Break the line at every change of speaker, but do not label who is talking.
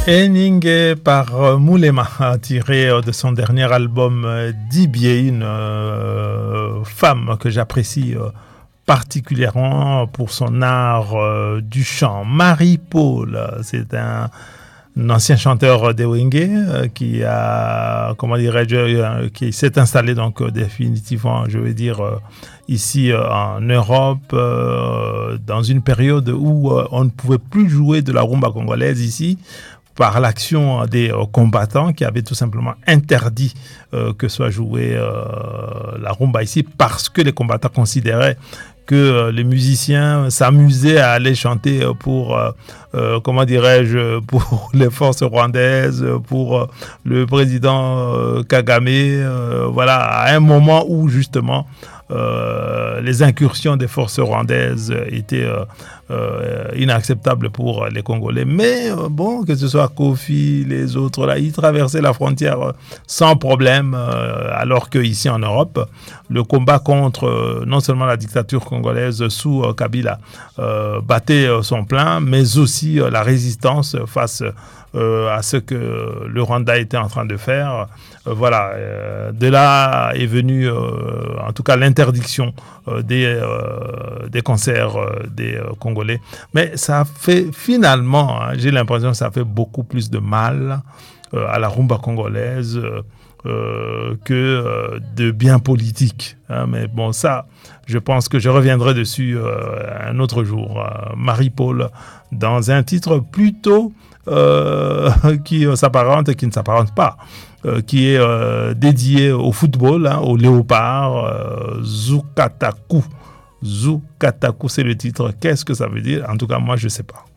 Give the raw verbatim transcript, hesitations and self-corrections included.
Eninge par Moulema, tiré de son dernier album Dibie, une euh, femme que j'apprécie euh, particulièrement pour son art euh, du chant. Marie-Paul, c'est un, un ancien chanteur de Wenge euh, qui a, comment dirais-je, euh, qui s'est installé donc euh, définitivement, je veux dire, euh, ici euh, en Europe, euh, dans une période où euh, on ne pouvait plus jouer de la rumba congolaise ici, par l'action des euh, combattants qui avaient tout simplement interdit euh, que soit jouée euh, la rumba ici parce que les combattants considéraient que euh, les musiciens s'amusaient à aller chanter pour, euh, euh, comment dirais-je, pour les forces rwandaises, pour euh, le président euh, Kagame, euh, voilà, à un moment où justement Euh, les incursions des forces rwandaises étaient euh, euh, inacceptables pour les Congolais. Mais euh, bon, que ce soit Kofi, les autres, là, ils traversaient la frontière euh, sans problème, euh, alors qu'ici en Europe, le combat contre euh, non seulement la dictature congolaise sous euh, Kabila euh, battait euh, son plein, mais aussi euh, la résistance face euh, à ce que le Rwanda était en train de faire. Euh, voilà, euh, de là est venue, euh, en tout cas, l'interdiction euh, des, euh, des concerts euh, des euh, Congolais. Mais ça fait finalement, hein, j'ai l'impression que ça fait beaucoup plus de mal euh, à la rumba congolaise euh, euh, que euh, de bien politique. Hein. Mais bon, ça, je pense que je reviendrai dessus euh, un autre jour. Euh, Marie-Paul, dans un titre plutôt euh, qui euh, s'apparente et qui ne s'apparente pas. Euh, qui est euh, dédié au football, hein, au léopard, euh, Zukataku. Zukataku, c'est le titre. Qu'est-ce que ça veut dire? En tout cas, moi, je ne sais pas.